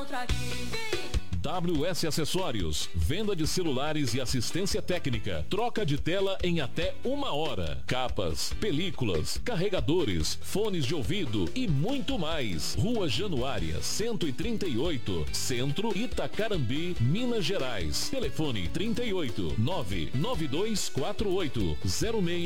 encontro aqui. WS Acessórios, venda de celulares e assistência técnica, troca de tela em até 1 hora, capas, películas, carregadores, fones de ouvido e muito mais. Rua Januária, 138, Centro, Itacarambi, Minas Gerais. Telefone 38 99248 06